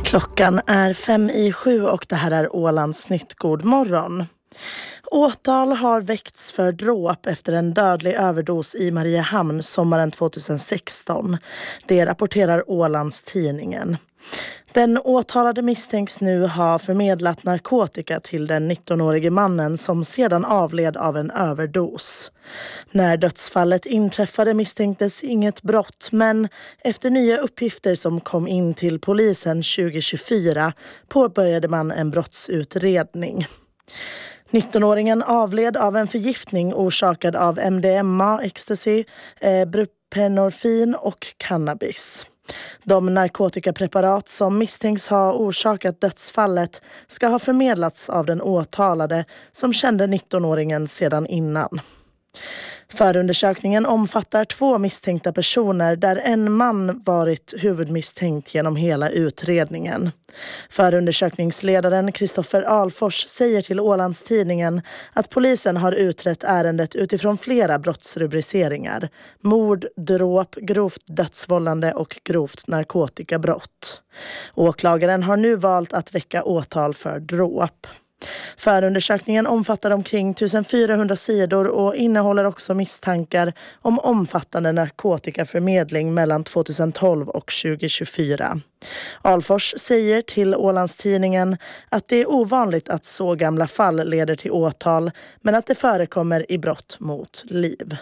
Klockan är 6:55 och det här är Ålands Nytt. God morgon. Åtal har väckts för dråp efter en dödlig överdos i Mariehamn sommaren 2016. Det rapporterar Ålands Tidningen. Den åtalade misstänks nu ha förmedlat narkotika till den 19-årige mannen som sedan avled av en överdos. När dödsfallet inträffade misstänktes inget brott, men efter nya uppgifter som kom in till polisen 2024 påbörjade man en brottsutredning. 19-åringen avled av en förgiftning orsakad av MDMA, ecstasy, buprenorfin och cannabis. De narkotikapreparat som misstänks ha orsakat dödsfallet ska ha förmedlats av den åtalade som kände 19-åringen sedan innan. Förundersökningen omfattar 2 misstänkta personer där en man varit huvudmisstänkt genom hela utredningen. Förundersökningsledaren Kristoffer Alfors säger till Ålands Tidningen att polisen har utrett ärendet utifrån flera brottsrubriceringar: mord, dråp, grovt dödsvållande och grovt narkotikabrott. Åklagaren har nu valt att väcka åtal för dråp. Förundersökningen omfattar omkring 1400 sidor och innehåller också misstankar om omfattande narkotikaförmedling mellan 2012 och 2024. Alfors säger till Ålands Tidningen att det är ovanligt att så gamla fall leder till åtal, men att det förekommer i brott mot liv.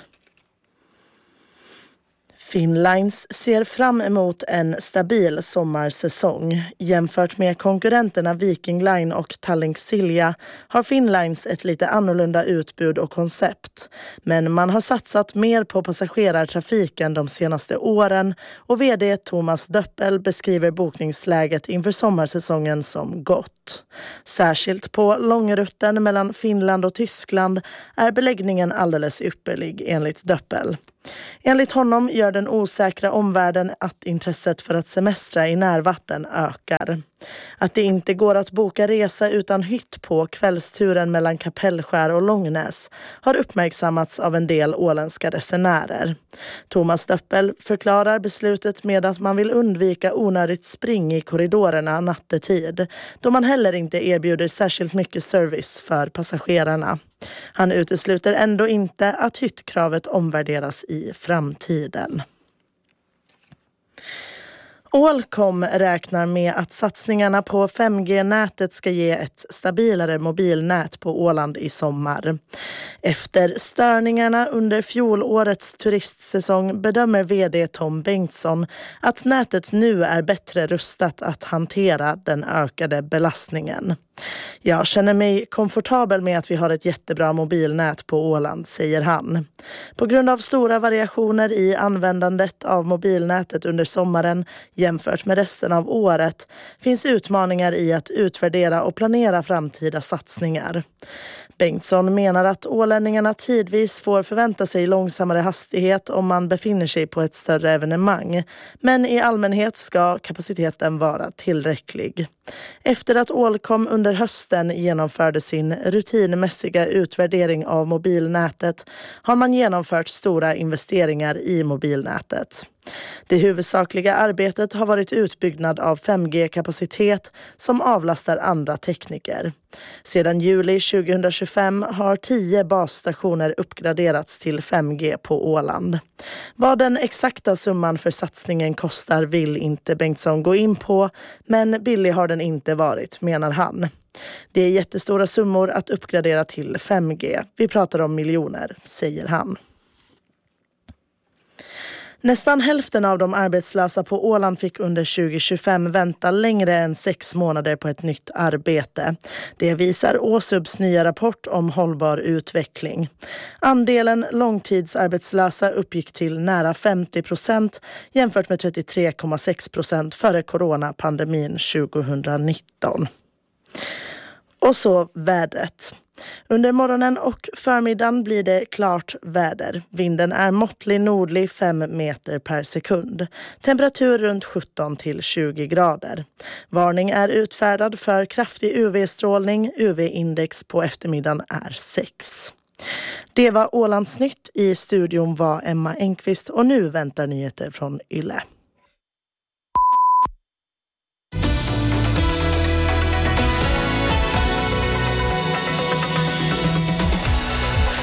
Finnlines ser fram emot en stabil sommarsäsong. Jämfört med konkurrenterna Viking Line och Tallink Silja har Finnlines ett lite annorlunda utbud och koncept. Men man har satsat mer på passagerartrafiken de senaste åren och vd Thomas Döppel beskriver bokningsläget inför sommarsäsongen som gott. Särskilt på långrutten mellan Finland och Tyskland är beläggningen alldeles ypperlig enligt Döppel. Enligt honom gör den osäkra omvärlden att intresset för att semestra i närvatten ökar. Att det inte går att boka resa utan hytt på kvällsturen mellan Kapellskär och Långnäs har uppmärksammats av en del åländska resenärer. Thomas Döppel förklarar beslutet med att man vill undvika onödigt spring i korridorerna nattetid, då man heller inte erbjuder särskilt mycket service för passagerarna. Han utesluter ändå inte att hyttkravet omvärderas i framtiden. Ålcom räknar med att satsningarna på 5G-nätet ska ge ett stabilare mobilnät på Åland i sommar. Efter störningarna under fjolårets turistsäsong bedömer vd Tom Bengtsson att nätet nu är bättre rustat att hantera den ökade belastningen. Jag känner mig komfortabel med att vi har ett jättebra mobilnät på Åland, säger han. På grund av stora variationer i användandet av mobilnätet under sommaren jämfört med resten av året finns utmaningar i att utvärdera och planera framtida satsningar. Bengtsson menar att ålänningarna tidvis får förvänta sig långsammare hastighet om man befinner sig på ett större evenemang, men i allmänhet ska kapaciteten vara tillräcklig. Efter att Ålcom under hösten genomförde sin rutinmässiga utvärdering av mobilnätet har man genomfört stora investeringar i mobilnätet. Det huvudsakliga arbetet har varit utbyggnad av 5G-kapacitet som avlastar andra tekniker. Sedan juli 2025 har 10 basstationer uppgraderats till 5G på Åland. Vad den exakta summan för satsningen kostar vill inte Bengtsson gå in på, men billig har den inte varit, menar han. Det är jättestora summor att uppgradera till 5G. Vi pratar om miljoner, säger han. Nästan hälften av de arbetslösa på Åland fick under 2025 vänta längre än 6 månader på ett nytt arbete. Det visar Åsubs nya rapport om hållbar utveckling. Andelen långtidsarbetslösa uppgick till nära 50% jämfört med 33,6% före coronapandemin 2019. Och så vädret. Under morgonen och förmiddagen blir det klart väder. Vinden är måttlig nordlig 5 meter per sekund. Temperatur runt 17 till 20 grader. Varning är utfärdad för kraftig UV-strålning. UV-index på eftermiddagen är 6. Det var Ålands Nytt. I studion var Emma Engqvist och nu väntar nyheter från Yle.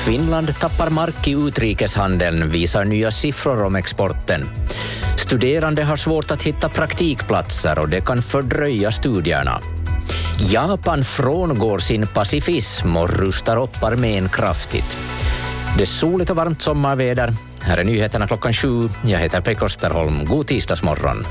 Finland tappar mark i utrikeshandeln, visar nya siffror om exporten. Studerande har svårt att hitta praktikplatser och det kan fördröja studierna. Japan frångår sin pacifism och rustar upp armén kraftigt. Det är soligt och varmt sommarväder. Här är nyheterna 7:00. Jag heter Pekka Österholm. God tisdagsmorgon.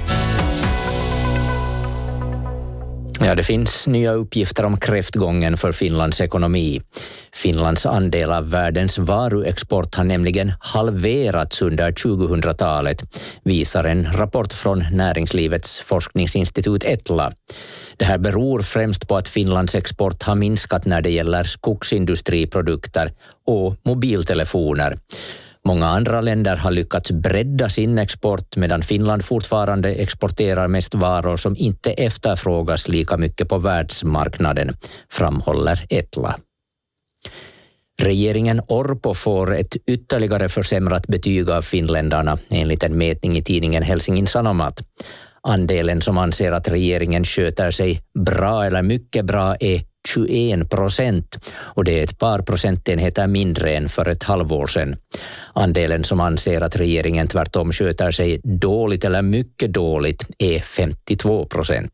Ja, det finns nya uppgifter om kräftgången för Finlands ekonomi. Finlands andel av världens varuexport har nämligen halverats under 2000-talet, visar en rapport från Näringslivets forskningsinstitut Etla. Det här beror främst på att Finlands export har minskat när det gäller skogsindustriprodukter och mobiltelefoner. Många andra länder har lyckats bredda sin export medan Finland fortfarande exporterar mest varor som inte efterfrågas lika mycket på världsmarknaden, framhåller Etla. Regeringen Orpo får ett ytterligare försämrat betyg av finländarna enligt en mätning i tidningen Helsingin Sanomat. Andelen som anser att regeringen sköter sig bra eller mycket bra är 21% och det är ett par procentenheter mindre än för ett halvår sedan. Andelen som anser att regeringen tvärtom sköter sig dåligt eller mycket dåligt är 52%.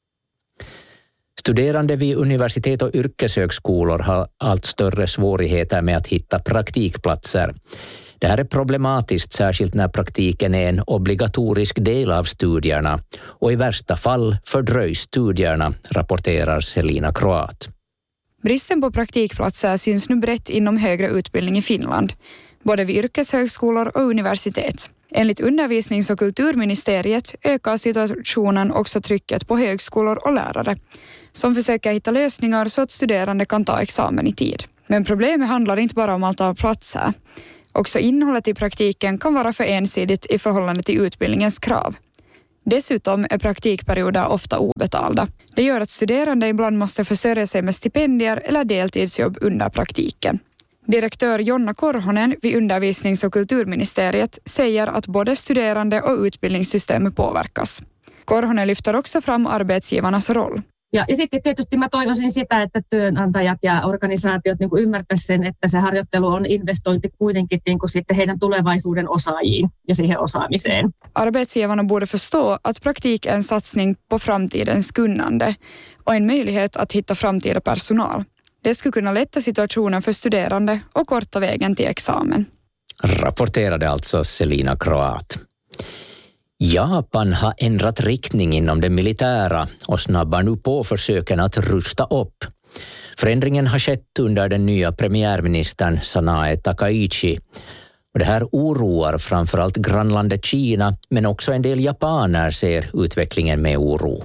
Studerande vid universitet och yrkeshögskolor har allt större svårigheter med att hitta praktikplatser. Det här är problematiskt särskilt när praktiken är en obligatorisk del av studierna och i värsta fall fördröjs studierna, rapporterar Selina Kroat. Bristen på praktikplatser syns nu brett inom högre utbildning i Finland, både vid yrkeshögskolor och universitet. Enligt undervisnings- och kulturministeriet ökar situationen också trycket på högskolor och lärare som försöker hitta lösningar så att studerande kan ta examen i tid. Men problemet handlar inte bara om antal platser. Också innehållet i praktiken kan vara för ensidigt i förhållande till utbildningens krav. Dessutom är praktikperioder ofta obetalda. Det gör att studerande ibland måste försörja sig med stipendier eller deltidsjobb under praktiken. Direktör Jonna Korhonen vid undervisnings- och kulturministeriet säger att både studerande och utbildningssystemet påverkas. Korhonen lyfter också fram arbetsgivarnas roll. Ja sitten tietysti mä toivoisin sitä, että työnantajat ja organisaatiot niin kuin ymmärtäisivät sen, että se harjoittelu on investointi kuitenkin niin kuin sitten heidän tulevaisuuden osaajiin ja siihen osaamiseen. Arbetsgivarna borde förstå att praktik är en satsning på framtidens kunnande och en möjlighet att hitta framtida personal. Det skulle kunna lätta situationen för studerande och korta vägen till examen. Rapporterade alltså Selina Kroat. Japan har ändrat riktning inom det militära och snabbar nu på försöken att rusta upp. Förändringen har skett under den nya premiärministern Sanae Takaichi. Och det här oroar framförallt grannlandet Kina, men också en del japaner ser utvecklingen med oro.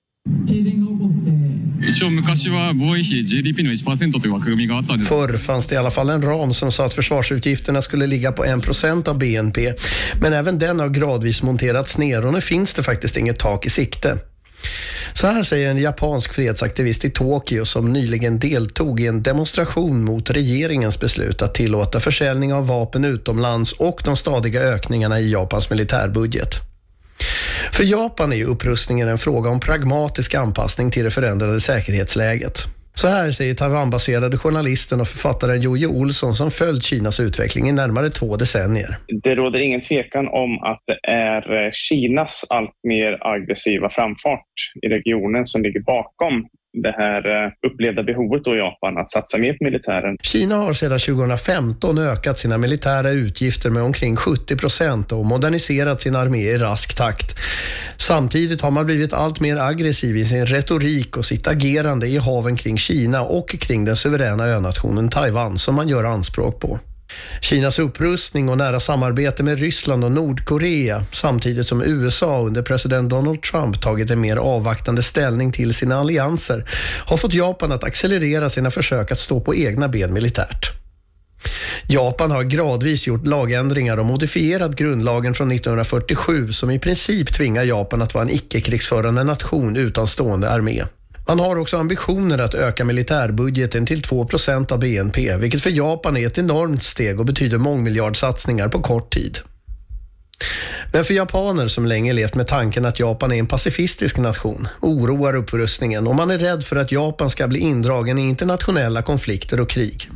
Förr fanns det i alla fall en ram som sa att försvarsutgifterna skulle ligga på 1% av BNP. Men även den har gradvis monterats ner och nu finns det faktiskt inget tak i sikte. Så här säger en japansk fredsaktivist i Tokyo som nyligen deltog i en demonstration mot regeringens beslut att tillåta försäljning av vapen utomlands och de stadiga ökningarna i Japans militärbudget. För Japan är upprustningen en fråga om pragmatisk anpassning till det förändrade säkerhetsläget. Så här säger Taiwan-baserade journalisten och författaren Joje Olsson som följt Kinas utveckling i närmare 2 decennier. Det råder ingen tvekan om att det är Kinas allt mer aggressiva framfart i regionen som ligger bakom det här upplevda behovet i Japan att satsa mer på militären. Kina har sedan 2015 ökat sina militära utgifter med omkring 70% och moderniserat sin armé i rask takt. Samtidigt har man blivit allt mer aggressiv i sin retorik och sitt agerande i haven kring Kina och kring den suveräna önationen Taiwan som man gör anspråk på. Kinas upprustning och nära samarbete med Ryssland och Nordkorea samtidigt som USA under president Donald Trump tagit en mer avvaktande ställning till sina allianser har fått Japan att accelerera sina försök att stå på egna ben militärt. Japan har gradvis gjort lagändringar och modifierat grundlagen från 1947 som i princip tvingar Japan att vara en icke-krigsförande nation utan stående armé. Man har också ambitioner att öka militärbudgeten till 2% av BNP, vilket för Japan är ett enormt steg och betyder mångmiljardsatsningar på kort tid. Men för japaner som länge levt med tanken att Japan är en pacifistisk nation oroar upprustningen och man är rädd för att Japan ska bli indragen i internationella konflikter och krig.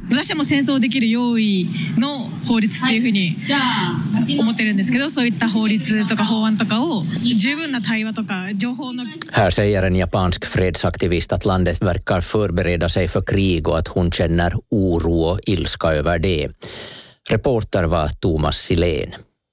Här säger en japansk fredsaktivist att landet verkar förbereda sig för krig och att hon känner oro och ilska över det. Reporter var Thomas Silén.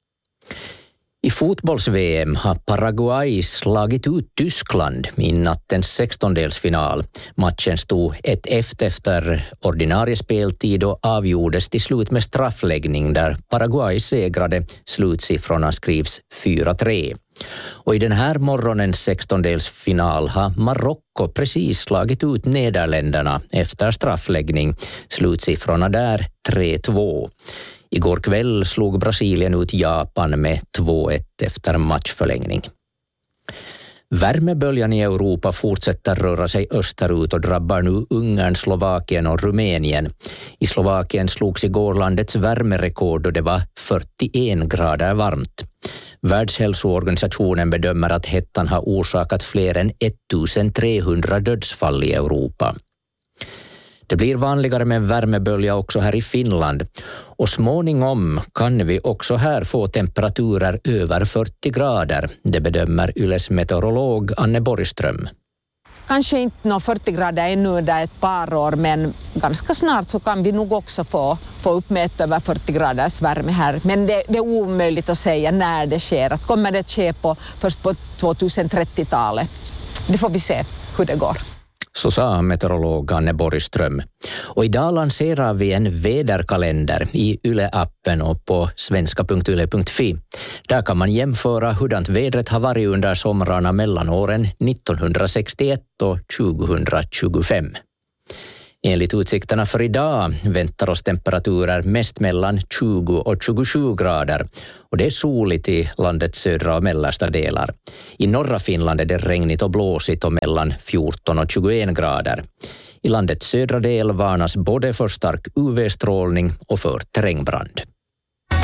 I fotbolls-VM har Paraguay slagit ut Tyskland i nattens 16-delsfinal. Matchen stod 1-1 efter ordinarie speltid och avgjordes till slut med straffläggning där Paraguay segrade. Slutsiffrorna skrivs 4-3. Och i den här morgonens 16-delsfinal har Marocko precis slagit ut Nederländerna efter straffläggning. Slutsiffrorna där 3-2. Igår kväll slog Brasilien ut Japan med 2-1 efter matchförlängning. Värmeböljan i Europa fortsätter röra sig österut och drabbar nu Ungern, Slovakien och Rumänien. I Slovakien slogs igår landets värmerekord och det var 41 grader varmt. Världshälsoorganisationen bedömer att hettan har orsakat fler än 1300 dödsfall i Europa. Det blir vanligare med värmebölja också här i Finland och småningom kan vi också här få temperaturer över 40 grader. Det bedömer Yles meteorolog Anne Borgström. Kanske inte 40 grader ännu där ett par år, men ganska snart så kan vi nog också få uppmätt över 40 graders värme här. Men det är omöjligt att säga när det sker. Att kommer det ske först på 2030-talet? Det får vi se hur det går. Så sa meteorolog Anne Borgström. Och idag lanserar vi en väderkalender i Yle-appen och på svenska.yle.fi. Där kan man jämföra hurdant vädret har varit under somrarna mellan åren 1961 och 2025. Enligt utsikterna för idag väntar oss temperaturer mest mellan 20 och 27 grader och det är soligt i landets södra och mellersta delar. I norra Finland är det regnigt och blåsigt och mellan 14 och 21 grader. I landets södra del varnas både för stark UV-strålning och för terrängbrand.